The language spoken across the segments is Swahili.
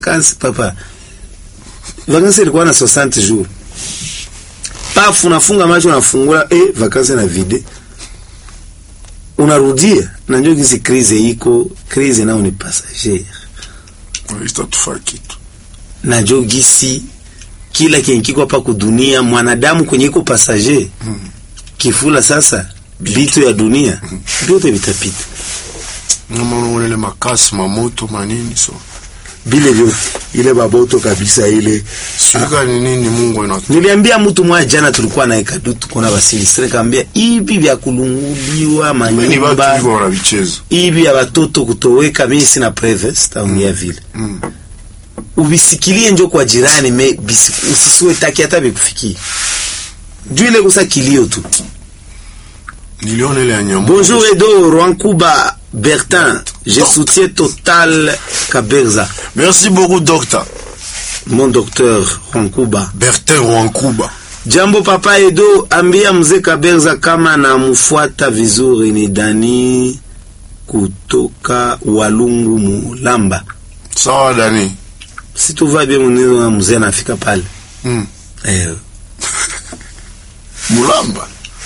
vacances papa. Vacances ilikuwa na 60 jours. Pafu unafunga macho unafungula vacances na vide. Unarudia na njoo hizi crise iko, crise nao ni passager. Itatufaa kitu. Na njoo gisi kila kinkiko hapa kudunia mwanadamu kwenye iko passager. Kifula sasa bitu ya dunia vyote vitapita. Ngamo ile makasi mamoto manini so Bile vyote ile baboto kabisa ile sika nini Mungu anatu. Niliambia mtu mmoja jana tulikuwa na ekadutu kuna basilistre kaambia hivi vya kulunguliwa manyumba hivi ya watoto kutoweka mimi sina preve sitaongea vile. Ubisikilie njo kwa jirani usisiwe taki hata bikufikia. Juu ile kusa kilio tu. Niliona ile anyama. Bonjour Edo Rwankuba Bertin, je soutiens total Kaberza. Merci beaucoup docteur. Mon docteur Rwankuba Bertin Rwankuba. Jambo papa Edo, ambia mzee Kaberza kama namfuata vizuri ni Dani kutoka Walungu Mulamba. Sawa Dani. Si tu va bien mwenyewe mzee anafika pale. Mulamba.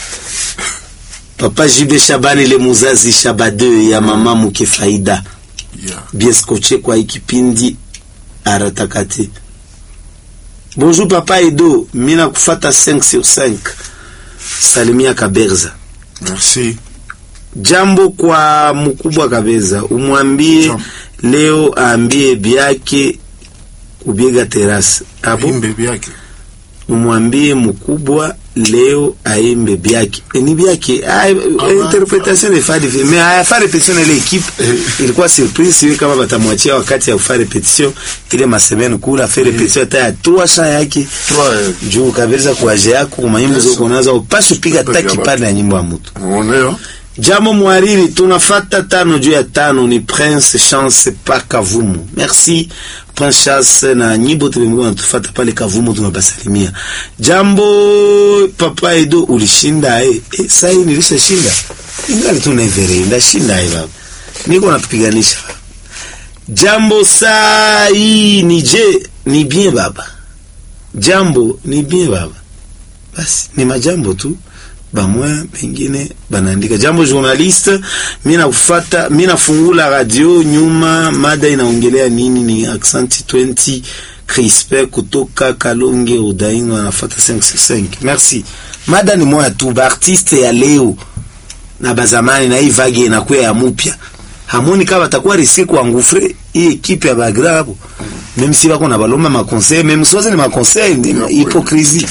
Papa Jibe Shabani le muzazi Shabade ya mama muke faida. Bien scotché kwa ikipindi aratakati. Bonjour papa Edo, mina kufata 5 sur 5. Salimia Kaberza. Merci. Jambo kwa mkubwa Kaberza, umwambie leo aambie biake kubiega terasi. Hapo bibi yake. Umwambie mkubwa leo aimbe biaki. Ni biaki interpretation de faire mais à faire répétition l'équipe ilikuwa surprise hiyo kama batamwachia wakati ya kufanya répétition ile masemeni kula faire répétition hata 3 saa yake 3 juu kabisa kwa aje yako maimbo zako unaanza upashe piga taki pale ya nyimbo ya mtu. Unaona? Jambo mwariri tunafata 5 juu ya 5 ni Prince Chance pa Kavumu. Merci Prince Chance na nyimbo tumemwona tufata pale Kavumu tunabasalimia. Jambo papa Edo ulishinda sasa nilishashinda. Ingali tunevere ndashinda baba. Niko napiganisha. Jambo saa hii ni bien baba. Jambo ni bien baba. Basi ni majambo tu. Bamwa pengine banaandika jambo journaliste mimi nafungula radio nyuma mada inaongelea nini ni accent 20 Crispe kutoka Kalonge Udaingo anafuata 565. Merci. Mada ni moja tu artiste ya leo na bazamani na hii vague inakuwa ya mupya. Hamoni kama atakuwa risque kwa ngufre hii equipe ya bagrabo. Même si bako na baloma ma conseil même soze ni ma conseil hypocrisie.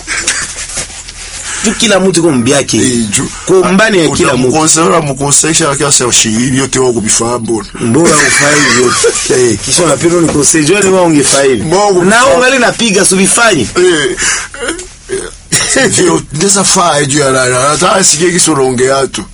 Kila mtu kwa mbiake kwa mbani ya kila mtu mkonseisha akasha shiri yote wako bifambo mbona ufai yote kisha na pino ni conseil ni wao ungefaili na ungali napiga subifanye ndio ndeza faa juu ya hata asikie kisoronge tu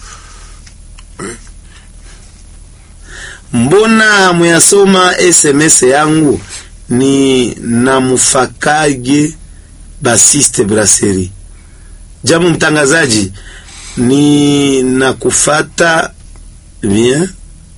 mbona muyasoma SMS yangu ni namufakage basiste brasserie. Jambo mtangazaji ni nakufata bien.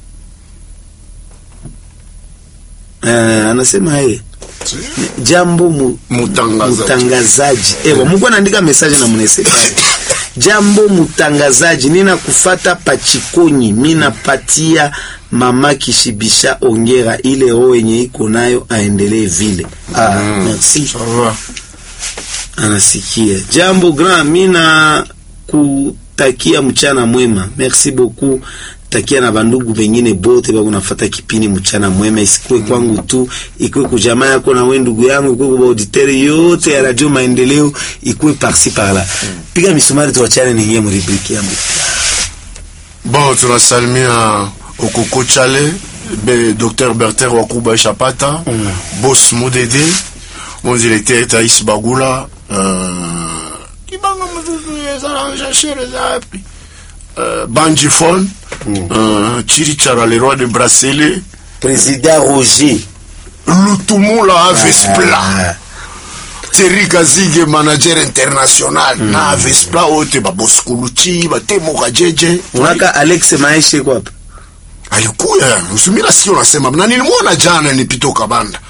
Anasema jambo mtangazaji. Mungu anaandika message na mneseka. Jambo mtangazaji ninakufata pachikonyi mina patia mama Kishibisha ongera ile roho yenye iko nayo aendelee vile. Merci. Anasikia. Jambo grand mina kutakia mchana mwema. Merci beaucoup. Takia na bandugu wengine bote bako nafuata kipindi mchana mwema isikue kwangu tu, ikue kwa jamaa yako na wewe ndugu yangu, ikue kwa auditeur yote ya Radio Maendeleo, ikue par-ci par-là. Piga misumari tuachane ni yeye mrubriki yangu. Bon, tunasalimia Okoko Chale, Dr Bertin Rwankuba Chapata, Boss Modede, mon directeur Taïs Bagula, Kibanga mzuzu za shere zapi. Banjifon, Chirichara, le roi de Bracelet, président Roger, Lutumula Avespla, Thierry Kazige, manager international, na Avespla, ote baboskuluchi, batemo kajeje. Unaka Alex Maeshe kwa hapa? Alikuya, usumila sio nasema. Na nilimwona jana nipito Kabanda.